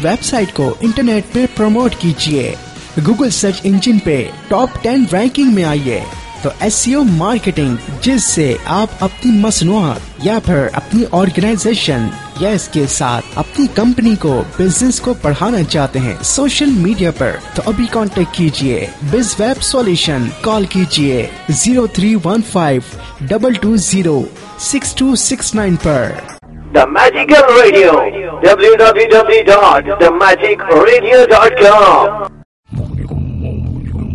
Website को internet पे promote कीजिए, गूगल सर्च इंजन पे टॉप 10 रैंकिंग में आइए। तो SEO मार्केटिंग, जिससे आप अपनी मसनूआत या फिर अपनी ऑर्गेनाइजेशन या इसके साथ अपनी कंपनी को, बिजनेस को बढ़ाना चाहते हैं सोशल मीडिया पर, तो अभी कांटेक्ट कीजिए BizWeb सॉल्यूशन। कॉल कीजिए 0315-220-6269 पर। The Magical Radio, www.themagicradio.com